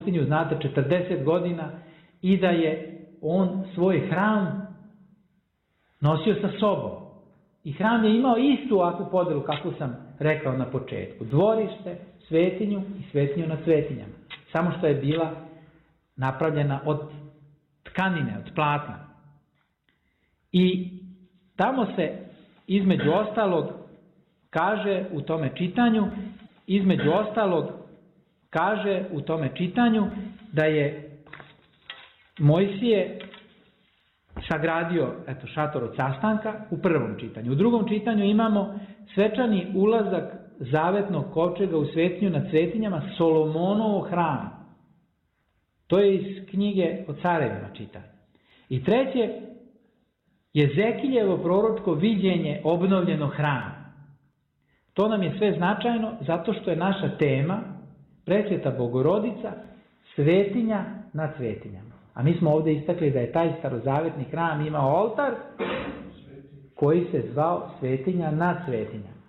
pustinju, znate, 40 godina i da je on svoj hram nosio sa sobom. I hram je imao istu ovakvu podelu kako sam rekao na početku. Dvorište, svetinju i svetinju nad svetinjama. Samo što je bila napravljena od tkanine, od platna. I tamo se između ostalog kaže u tome čitanju da je Mojsije sagradio šator od sastanka u prvom čitanju. U drugom čitanju imamo svečani ulazak zavetnog kovčega u svetinju nad svetinjama Solomonovog hrama. To je iz knjige o carevima čitanje. I treće, Jezekiljevo proročko viđenje obnovljenog hrama. To nam je sve značajno zato što je naša tema Presveta Bogorodica, svetinja nad svetinjama. A mi smo ovdje istakli da je taj starozavetni hram imao oltar koji se zvao svetinja nad svetinjama.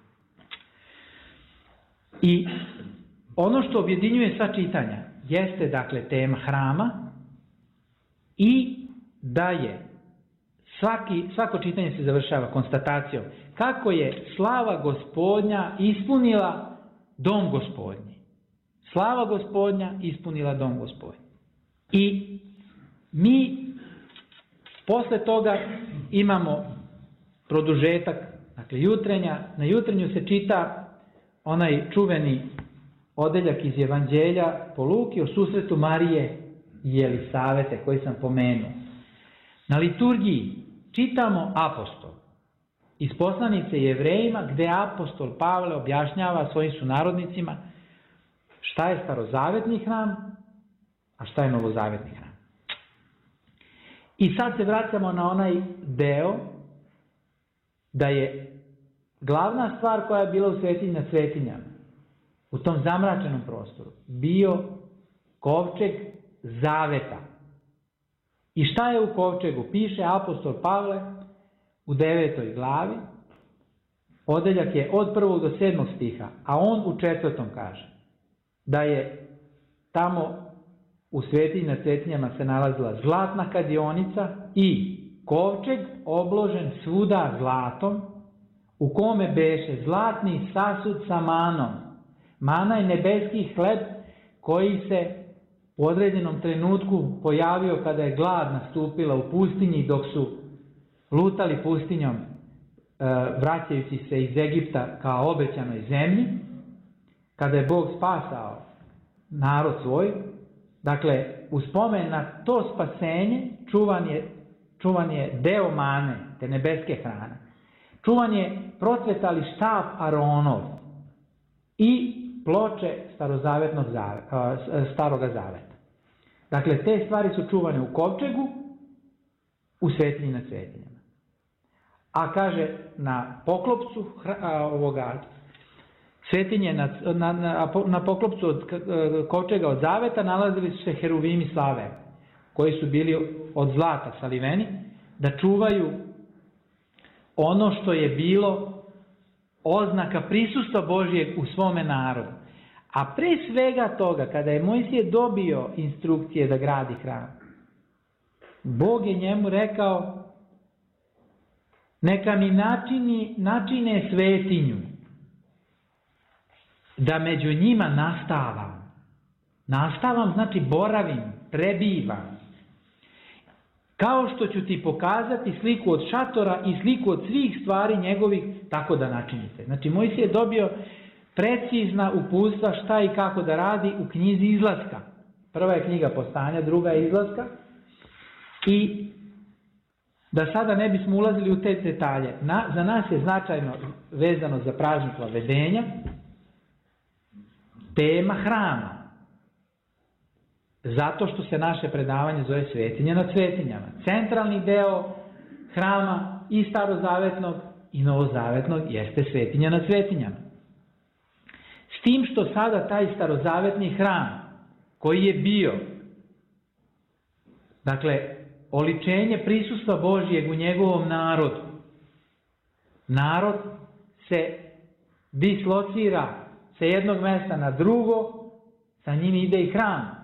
I ono što objedinjuje sva čitanja jeste dakle tema hrama i da je svako čitanje se završava konstatacijom kako je slava Gospodnja ispunila dom Gospodnji. Slava Gospodnja ispunila dom Gospodnji. I mi posle toga imamo produžetak, dakle jutrenja. Na jutrenju se čita onaj čuveni odeljak iz Evanđelja po Luki o susretu Marije i Jelisavete koji sam pomenuo. Na liturgiji čitamo apostol iz poslanice Jevrejima gdje apostol Pavle objašnjava svojim sunarodnicima šta je starozavetni hram, a šta je novozavetni hram. I sad se vraćamo na onaj deo da je glavna stvar koja je bila u svetinji nad svetinjama, u tom zamračenom prostoru, bio kovčeg zaveta. I šta je u kovčegu? Piše apostol Pavle u 9. glavi, odeljak je od 1. do 7. stiha, a on u 4. kaže da je tamo u svetinji nad svetinjama se nalazila zlatna kadionica i kovčeg obložen svuda zlatom, u kome beše zlatni sasud sa manom. Mana je nebeski hleb koji se u određenom trenutku pojavio kada je glad nastupila u pustinji dok su lutali pustinjom vraćajući se iz Egipta kao obećanoj zemlji, kada je Bog spasao narod svoj. Dakle, u spomen na to spasenje čuvan je deo mane, te nebeske hrane. Čuvan je procvetali štap Aronov i ploče staroga zaveta. Dakle, te stvari su čuvane u kovčegu, u svetinji nad svetinjama. A kaže, na poklopcu svetinje, na poklopcu od kovčega od zaveta nalazili su se heruvimi slave, koji su bili od zlata saliveni, da čuvaju ono što je bilo oznaka prisustva Božijeg u svome narodu. A pre svega toga, kada je Mojsije dobio instrukcije da gradi hram, Bog je njemu rekao: neka mi načine svetinju, da među njima nastavam. Nastavam znači boravim, prebivam. Kao što ću ti pokazati sliku od šatora i sliku od svih stvari njegovih, tako da načinite. Znači, Mojsije je dobio precizna uputstva šta i kako da radi u knjizi Izlaska. Prva je knjiga Postanja, druga je Izlaska. I da sada ne bismo ulazili u te detalje, za nas je značajno vezano za praznik Vavedenja tema hrama. Zato što se naše predavanje zove svetinja nad svetinjama. Centralni deo hrama i starozavetnog i novozavetnog jeste svetinja nad svetinjama. S tim što sada taj starozavetni hram koji je bio, dakle, oličenje prisustva Božijeg u njegovom narodu, narod se dislocira sa jednog mjesta na drugo, sa njim ide i hram.